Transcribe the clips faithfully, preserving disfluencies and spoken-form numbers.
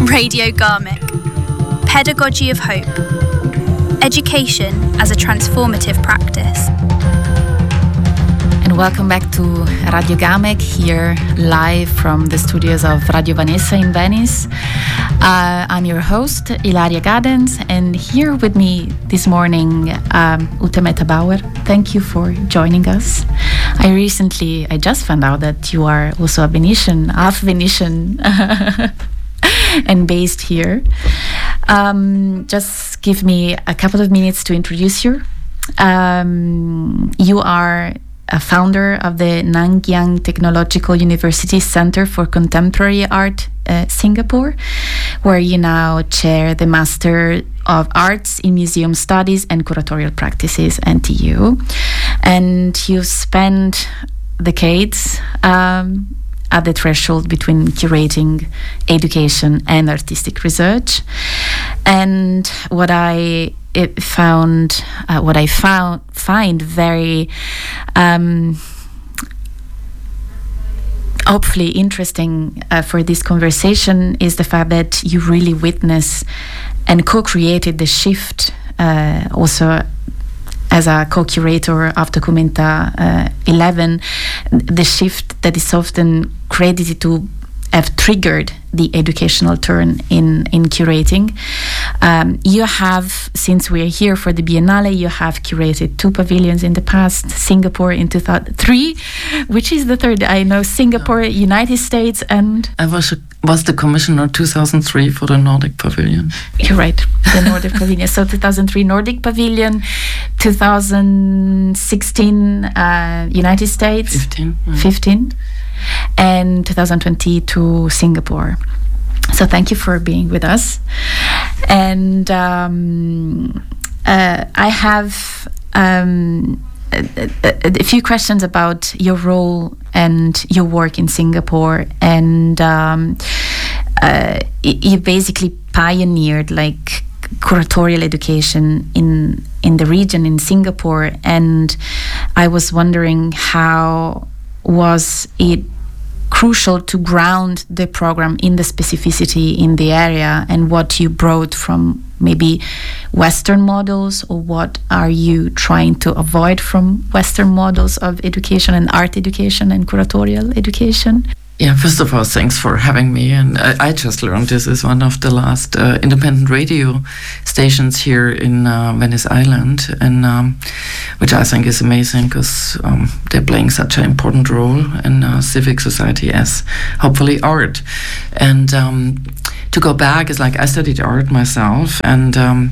Radio Garmic. Pedagogy of Hope. Education as a transformative practice. And welcome back to Radio Garmic, here live from the studios of Radio Vanessa in Venice. Uh, I'm your host, Ilaria Gadens, and here with me this morning, um, Ute Mette-Bauer. Thank you for joining us. I recently, I just found out that you are also a Venetian, half Venetian, and based here. Um, just give me a couple of minutes to introduce you. Um, you are a founder of the Nanyang Technological University Center for Contemporary Art, uh, Singapore, where you now chair the Master of Arts in Museum Studies and Curatorial Practices, N T U. And you've spent decades um, at the threshold between curating education and artistic research. And what I it found, uh, what I found find very um, hopefully interesting uh, for this conversation is the fact that you really witness and co-created the shift, uh, also as a co-curator of Documenta uh, eleven, the shift that is often credited to have triggered the educational turn in, in curating. Um, you have, since we're here for the Biennale, you have curated two pavilions in the past, Singapore in two thousand three, which is the third, I know, Singapore, yeah. United States, and... I was a, was the commissioner two thousand three for the Nordic Pavilion. You're right, the Nordic Pavilion. So two thousand three Nordic Pavilion, two thousand sixteen uh, United States. fifteen. Yeah. fifteen. And two thousand twenty-two Singapore. So thank you for being with us. And um, uh, I have um, a, a, a few questions about your role and your work in Singapore. And um, uh, you basically pioneered like curatorial education in in the region in Singapore. And I was wondering, how was it crucial to ground the program in the specificity in the area, and what you brought from maybe Western models, or what are you trying to avoid from Western models of education and art education and curatorial education? Yeah, first of all, thanks for having me. And I, I just learned this is one of the last uh, independent radio stations here in uh, Venice Island, and um, which I think is amazing because um, they're playing such an important role in uh, civic society as hopefully art. And um, to go back is like I studied art myself, and um,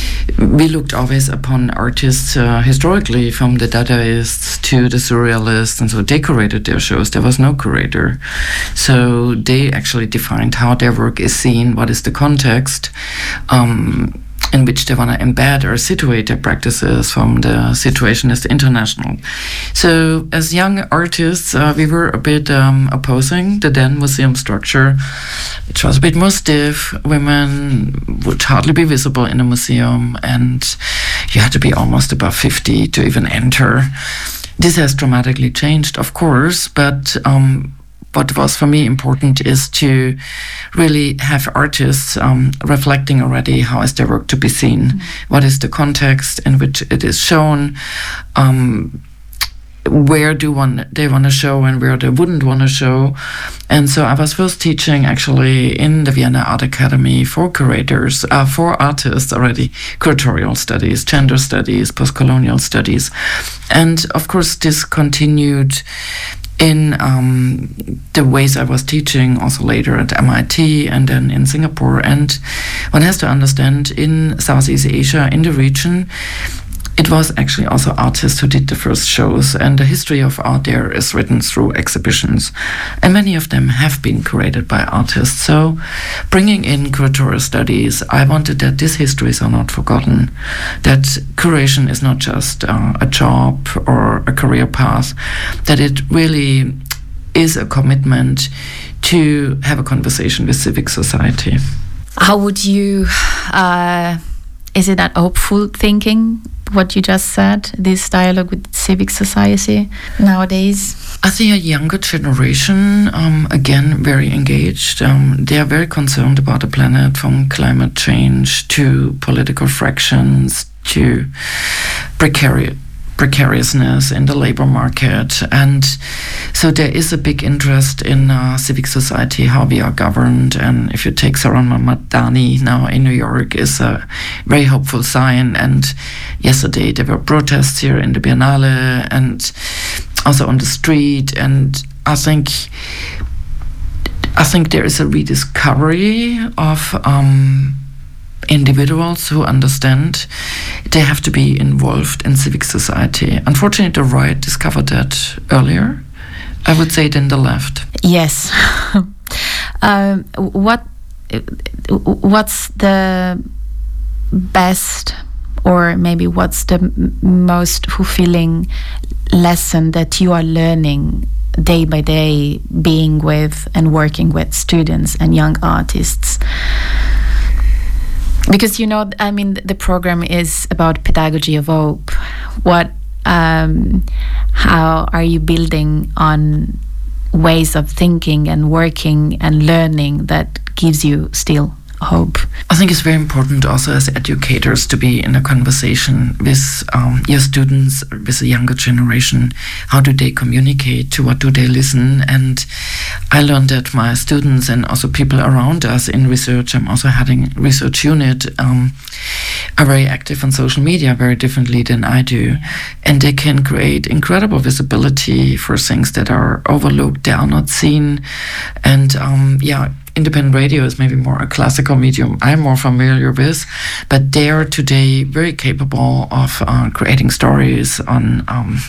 we looked always upon artists uh, historically, from the Dadaists to the Surrealists, and so they curated their shows. There was no curator. So they actually defined how their work is seen, what is the context um, in which they want to embed or situate their practices from the Situationist International. So as young artists, uh, we were a bit um, opposing the then museum structure, which was a bit more stiff. Women would hardly be visible in a museum, and you had to be almost above fifty to even enter. This has dramatically changed, of course, but um, what was for me important is to really have artists um, reflecting already how is their work to be seen, mm-hmm. what is the context in which it is shown, um, where do one they want to show and where they wouldn't want to show. And so I was first teaching actually in the Vienna Art Academy for curators, uh, for artists already, curatorial studies, gender studies, post-colonial studies. And of course this continued in um, the ways I was teaching also later at M I T and then in Singapore. And one has to understand, in Southeast Asia, in the region, it was actually also artists who did the first shows, and the history of art there is written through exhibitions, and many of them have been curated by artists. So bringing in curatorial studies, I wanted that these histories are not forgotten, that curation is not just uh, a job or a career path, that it really is a commitment to have a conversation with civic society. How would you uh is it that hopeful thinking, what you just said, this dialogue with civic society nowadays? I think a younger generation, um, again, very engaged. Um, they are very concerned about the planet, from climate change to political fractions to precarious. precariousness in the labor market. And so there is a big interest in uh, civic society, how we are governed. And if you take Zohran Mamdani now in New York, is a very hopeful sign. And yesterday there were protests here in the Biennale and also on the street. And I think I think there is a rediscovery of um, individuals who understand they have to be involved in civic society. Unfortunately, the right discovered that earlier, I would say, than the left. Yes. um, what what's the best, or maybe what's the m- most fulfilling lesson that you are learning day by day, being with and working with students and young artists? Because, you know, I mean, the program is about pedagogy of hope. What, um, how are you building on ways of thinking and working and learning that gives you still hope? I think it's very important also as educators to be in a conversation with um, your students, with the younger generation. How do they communicate? To what do they listen? And I learned that my students and also people around us in research, I'm also heading a research unit, um, are very active on social media very differently than I do. And they can create incredible visibility for things that are overlooked, they are not seen. And um, yeah, independent radio is maybe more a classical medium I'm more familiar with, but they are today very capable of uh, creating stories on um,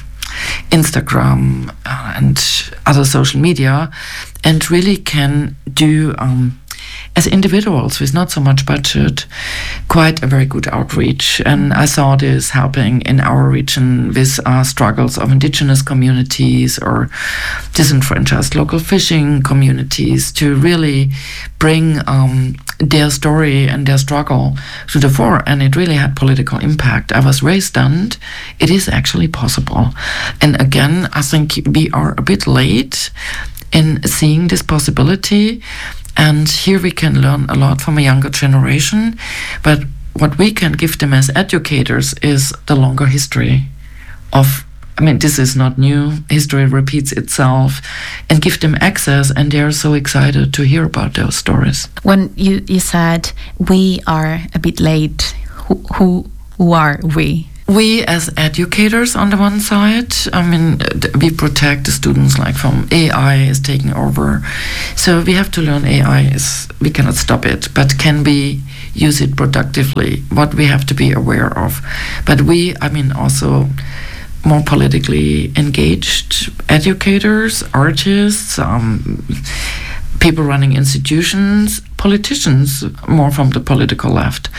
Instagram uh, and other social media, and really can do, um, as individuals with not so much budget, quite a very good outreach. And I saw this helping in our region with uh, struggles of indigenous communities or disenfranchised local fishing communities to really bring um, their story and their struggle to the fore. And it really had political impact. I was very stunned. It is actually possible. And again, I think we are a bit late in seeing this possibility. And here we can learn a lot from a younger generation. But what we can give them as educators is the longer history of, I mean, this is not new. History repeats itself, and give them access. And they're so excited to hear about those stories. When you, you said we are a bit late, who, who, who are we? We as educators on the one side, I mean, we protect the students like from A I is taking over. So we have to learn A I is, we cannot stop it, but can we use it productively? What we have to be aware of. But we, I mean, also more politically engaged educators, artists, um, people running institutions, politicians, more from the political left.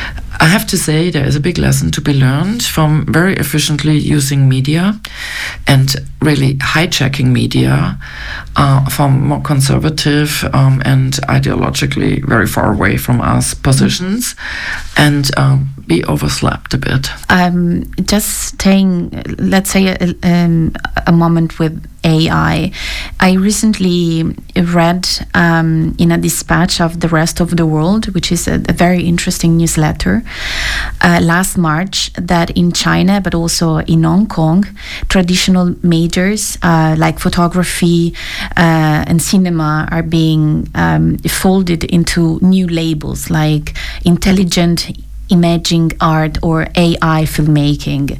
I have to say there is a big lesson to be learned from very efficiently using media and really hijacking media uh, from more conservative um, and ideologically very far away from us positions, and um, be overslept a bit. Um, just staying, let's say, a, um, a moment with A I. I recently read um, in a dispatch of The Rest of the World, which is a, a very interesting newsletter, uh, last March, that in China, but also in Hong Kong, traditional majors uh, like photography uh, and cinema are being um, folded into new labels like intelligent imaging art or A I filmmaking.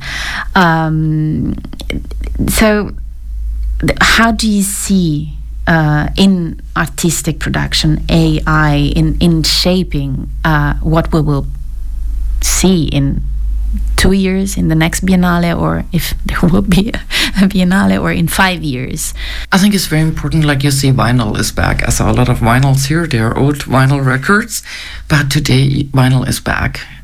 Um, so how do you see uh, in artistic production A I in, in shaping uh, what we will see in two years, in the next Biennale, or if there will be a, a Biennale, or in five years? I think it's very important, like you see, vinyl is back. I saw a lot of vinyls here. They are old vinyl records, but today vinyl is back.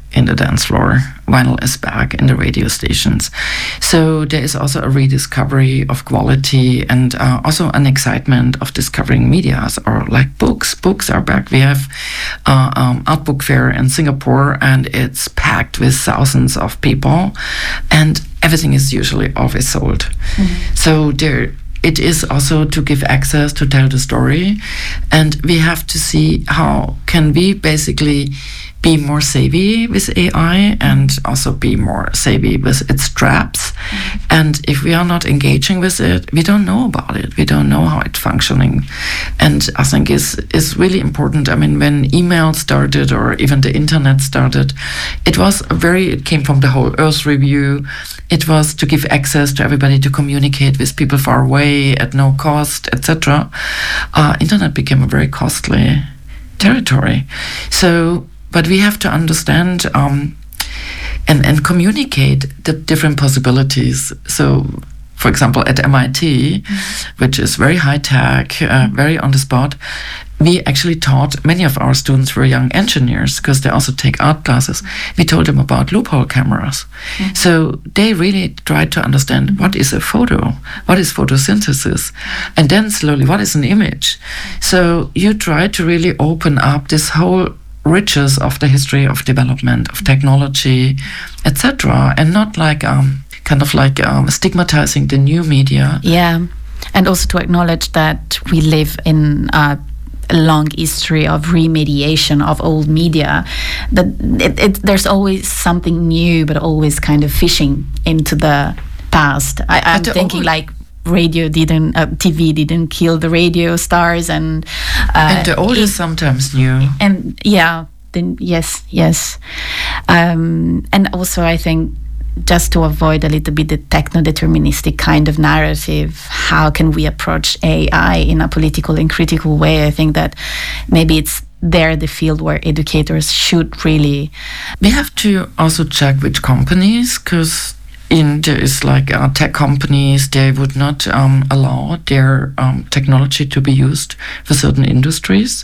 in the dance floor. Vinyl is back in the radio stations. So there is also a rediscovery of quality and uh, also an excitement of discovering medias, or like books. Books are back. We have uh, um, Art Book Fair in Singapore, and it's packed with thousands of people, and everything is usually always sold. Mm-hmm. So there it is also to give access to tell the story, and we have to see how can we basically be more savvy with A I and also be more savvy with its traps. Mm-hmm. And if we are not engaging with it, we don't know about it. We don't know how it's functioning. And I think is is really important. I mean, when email started or even the internet started, it was a very, it came from the whole Earth Review. It was to give access to everybody to communicate with people far away at no cost, et cetera. Uh, internet became a very costly territory. So, but we have to understand um, and, and communicate the different possibilities. So, for example, at M I T, mm-hmm. which is very high tech, uh, very on the spot, we actually taught, many of our students were young engineers because they also take art classes. We told them about loophole cameras. Mm-hmm. So they really tried to understand mm-hmm. what is a photo, what is photosynthesis, and then slowly what is an image. So you try to really open up this whole riches of the history of development, of technology, et cetera, and not like um, kind of like um, stigmatizing the new media. Yeah, and also to acknowledge that we live in a long history of remediation of old media. That it, it, there's always something new, but always kind of fishing into the past. I, I'm thinking like. Radio didn't, uh, T V didn't kill the radio stars, and uh, and the old is sometimes new. And yeah, then yes, yes, um, and also I think just to avoid a little bit the techno-deterministic kind of narrative, how can we approach A I in a political and critical way? I think that maybe it's there the field where educators should really. We have to also check which companies, because. In there is like uh, tech companies, they would not um, allow their um, technology to be used for certain industries.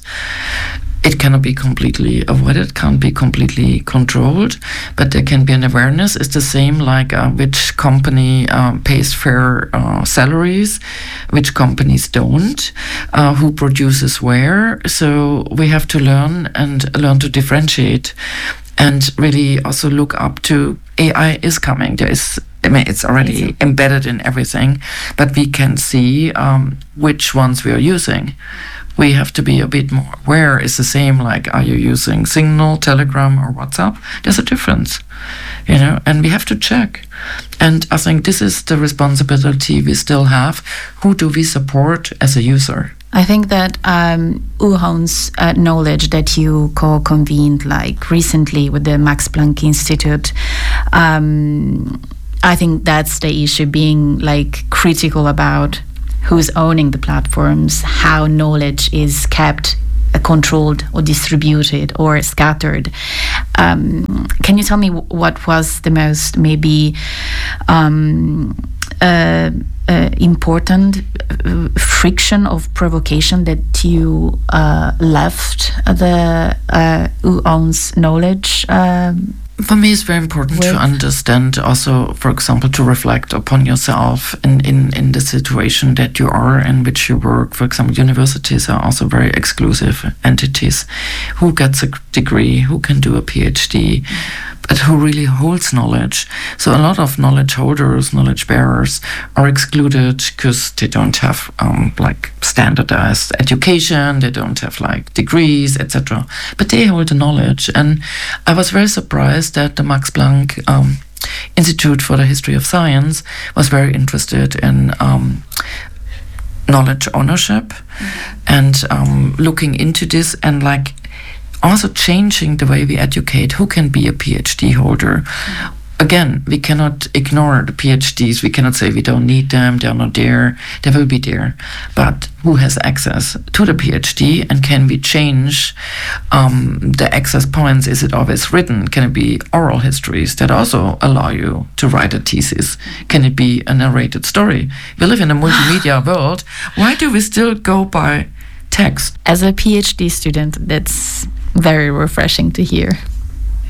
It cannot be completely avoided, can't be completely controlled, but there can be an awareness. It's the same like uh, which company uh, pays fair uh, salaries, which companies don't, uh, who produces where. So we have to learn and learn to differentiate. And really also look up to A I is coming. There is, I mean, it's already embedded in everything, but we can see um, which ones we are using. We have to be a bit more aware. It's the same, like, are you using Signal, Telegram, or WhatsApp? There's a difference, you know, and we have to check. And I think this is the responsibility we still have. Who do we support as a user? I think that um, Uhon's uh, knowledge that you co-convened like recently with the Max Planck Institute, um, I think that's the issue, being like critical about who's owning the platforms, how knowledge is kept, uh, controlled or distributed or scattered. Um, can you tell me w- what was the most maybe um, uh, Uh, important uh, friction of provocation that you uh, left the uh, who owns knowledge? Um, For me, it's very important with? to understand also, for example, to reflect upon yourself in, in, in the situation that you are in which you work. For example, universities are also very exclusive entities. Who gets a degree? Who can do a PhD? But who really holds knowledge? So a lot of knowledge holders, knowledge bearers are excluded because they don't have um, like standardized education, they don't have like degrees, et cetera. But they hold the knowledge. And I was very surprised that the Max Planck um, Institute for the History of Science was very interested in um, knowledge ownership mm-hmm. and um, looking into this and like also changing the way we educate. Who can be a PhD holder? Mm-hmm. Again, we cannot ignore the PhDs. We cannot say we don't need them, they're not there. They will be there. But who has access to the PhD, and can we change um, the access points? Is it always written? Can it be oral histories that also allow you to write a thesis? Can it be a narrated story? We live in a multimedia world. Why do we still go by text? As a PhD student, that's very refreshing to hear.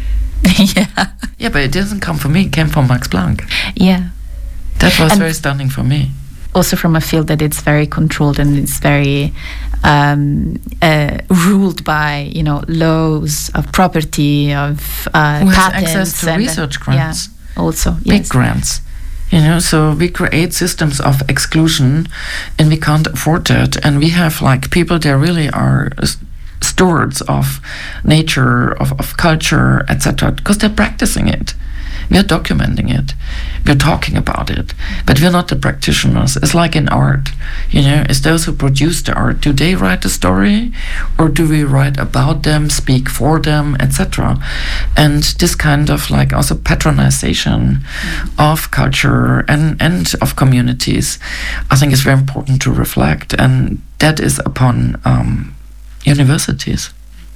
yeah. Yeah, but it didn't come from me. It came from Max Planck. Yeah. That was And very stunning for me. Also from a field that it's very controlled and it's very um, uh, ruled by, you know, laws of property, of uh, Who has patents. access to and, research grants. Yeah, also, Big yes. grants. You know, so we create systems of exclusion and we can't afford that. And we have like people that really are stewards of nature, of, of culture, et cetera, because they're practicing it. We are documenting it. We're talking about it. But we're not the practitioners. It's like in art. You know, it's those who produce the art. Do they write the story? Or do we write about them, speak for them, et cetera? And this kind of like also patronization mm. of culture and, and of communities, I think is very important to reflect. And that is upon um, universities.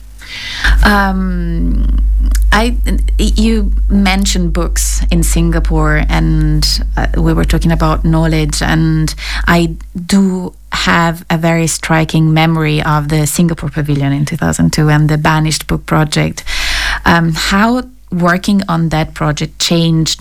Um, I you mentioned books in Singapore, and uh, we were talking about knowledge, and I do have a very striking memory of the Singapore Pavilion in two thousand two and the Banished Book Project. Um, how working on that project changed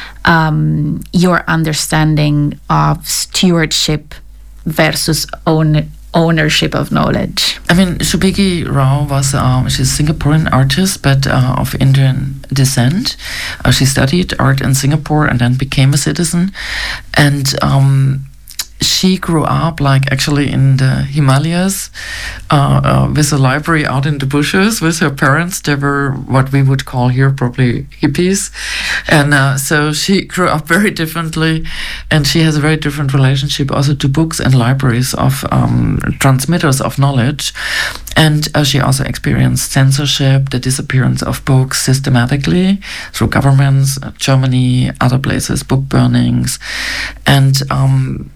um, your understanding of stewardship versus own ownership of knowledge? I mean, Subigi Rao was um, she's a Singaporean artist, but uh, of Indian descent. Uh, she studied art in Singapore and then became a citizen. And um, she grew up like actually in the Himalayas uh, uh, with a library out in the bushes with her parents. They were what we would call here probably hippies. And uh, so she grew up very differently, and she has a very different relationship also to books and libraries of um, transmitters of knowledge. And uh, she also experienced censorship, the disappearance of books systematically through governments, uh, Germany, other places, book burnings. And um,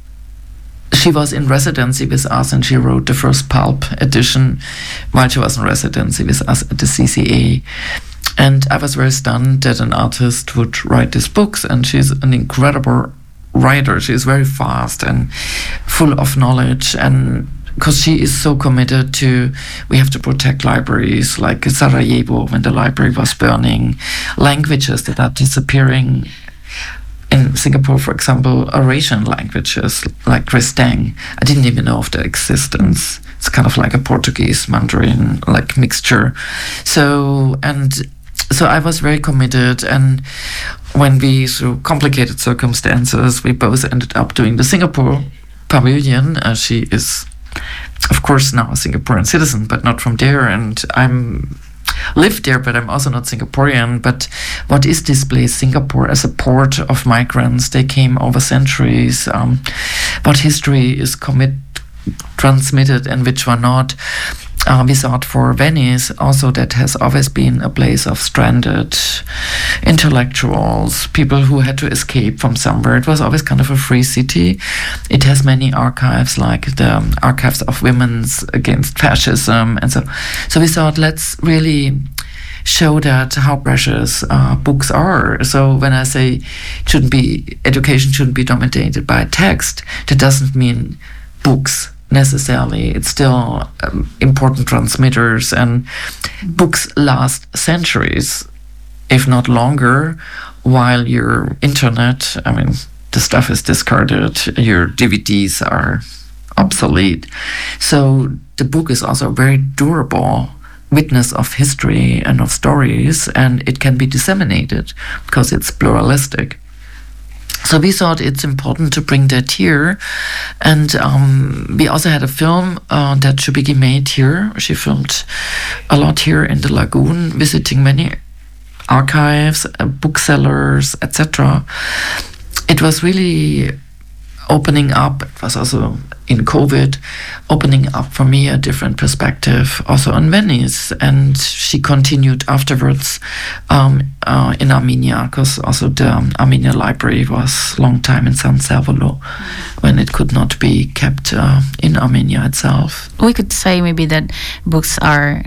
she was in residency with us, and she wrote the first pulp edition while she was in residency with us at the C C A. And I was very stunned that an artist would write these books, and she's an incredible writer. She's very fast and full of knowledge, and because she is so committed to, we have to protect libraries, like Sarajevo when the library was burning, languages that are disappearing. In Singapore, for example, Eurasian languages like Kristang, I didn't even know of their existence. It's kind of like a Portuguese, Mandarin, like mixture. So, and so I was very committed, and when we, through complicated circumstances, we both ended up doing the Singapore Pavilion. Uh, she is, of course, now a Singaporean citizen, but not from there, and I'm lived there, but I'm also not Singaporean. But what is this place, Singapore, as a port of migrants? They came over centuries. Um, what history is commit, transmitted and which were not? Uh, we thought for Venice also that has always been a place of stranded intellectuals, people who had to escape from somewhere. It was always kind of a free city. It has many archives, like the archives of women's against fascism, and so. So we thought, let's really show that how precious uh, books are. So when I say shouldn't be education shouldn't be dominated by text, that doesn't mean books necessarily. It's still um, important transmitters, and books last centuries, if not longer, while your internet, I mean, the stuff is discarded, your D V Ds are obsolete. So the book is also a very durable witness of history and of stories, and it can be disseminated because it's pluralistic. So we thought it's important to bring that here. And um, we also had a film uh, that Subigi made here. She filmed a lot here in the lagoon, visiting many archives, uh, booksellers, et cetera. It was really opening up. It was also in COVID, opening up for me a different perspective, also on Venice. And she continued afterwards um, uh, in Armenia, because also the um, Armenia Library was a long time in San Salvador, when it could not be kept uh, in Armenia itself. We could say maybe that books are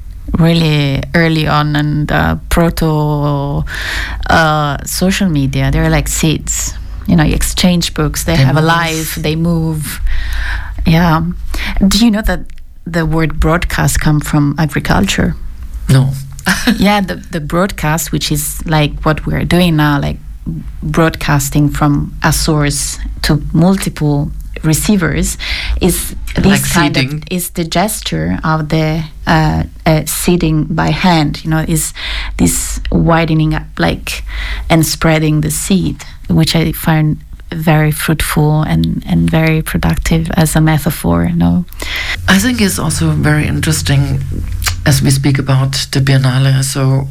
really early on and uh, proto uh, social media. They're like seeds. You know, you exchange books, they, they have move. a life, they move. Yeah. Do you know that the word broadcast comes from agriculture? No. Yeah, the, the broadcast, which is like what we're doing now, like broadcasting from a source to multiple receivers, is this like kind seeding. of is the gesture of the uh, uh, seeding by hand. You know, is this widening up, like, and spreading the seed, which I find very fruitful and, and very productive as a metaphor. You know, I think it's also very interesting as we speak about the Biennale. So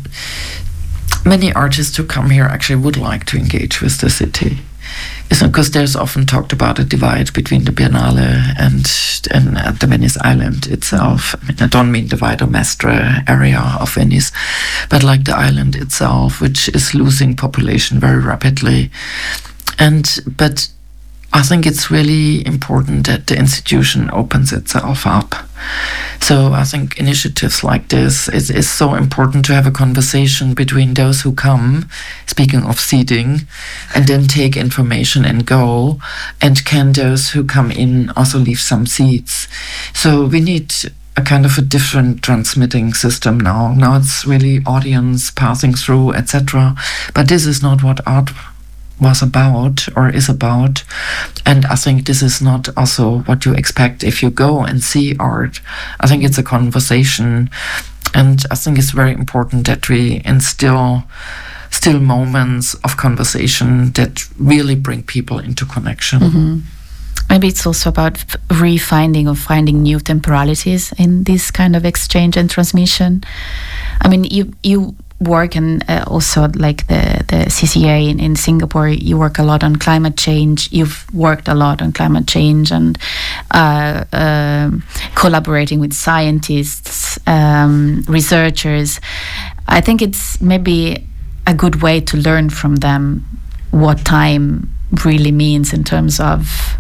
many artists who come here actually would like to engage with the city. Because there's often talked about a divide between the Biennale and, and uh, the Venice island itself. I mean, I don't mean the Via Mestre area of Venice, but like the island itself, which is losing population very rapidly. And but I think it's really important that the institution opens itself up. So I think initiatives like this is, is so important to have a conversation between those who come, speaking of seeding, and then take information and go, and can those who come in also leave some seeds. So we need a kind of a different transmitting system now. Now it's really audience passing through, et cetera. But this is not what art was about or is about, and I think this is not also what you expect if you go and see art. I think it's a conversation, and I think it's very important that we instill still moments of conversation that really bring people into connection. Mm-hmm. Maybe it's also about f- refinding or finding new temporalities in this kind of exchange and transmission. I mean, you you work, and uh, also like the, the C C A in, in Singapore, you work a lot on climate change. You've worked a lot on climate change and uh, uh, collaborating with scientists, um, researchers. I think it's maybe a good way to learn from them what time really means in terms of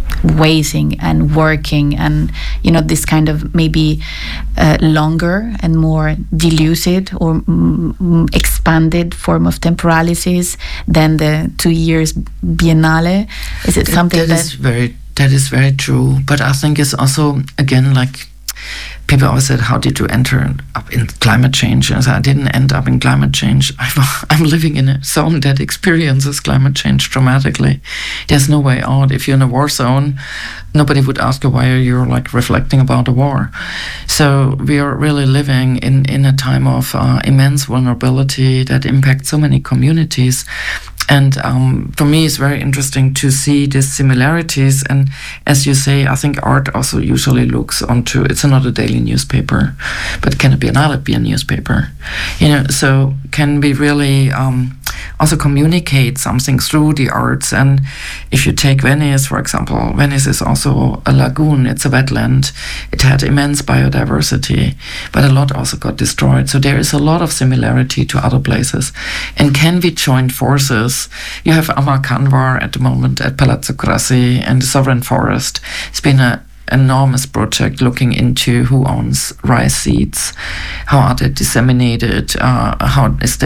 waiting and working, and you know, this kind of maybe uh, longer and more diluted or mm, mm, expanded form of temporalities than the two years Biennale. Is it something that, that, that is very that is very true? But I think it's also, again, like, people always said, how did you enter up in climate change? And I said, I didn't end up in climate change. I'm, I'm living in a zone that experiences climate change dramatically. There's no way out. If you're in a war zone, nobody would ask you why you're like reflecting about the war. So we are really living in, in a time of uh, immense vulnerability that impacts so many communities. And um, for me, it's very interesting to see these similarities. And as you say, I think art also usually looks onto, it's not a daily newspaper, but can it be another be a newspaper? You know, so can we really um, also communicate something through the arts? And if you take Venice, for example, Venice is also a lagoon, it's a wetland. It had immense biodiversity, but a lot also got destroyed. So there is a lot of similarity to other places. And can we join forces? You have Amar Kanwar at the moment at Palazzo Grassi and the Sovereign Forest. It's been an enormous project looking into who owns rice seeds, how are they disseminated, uh, how is the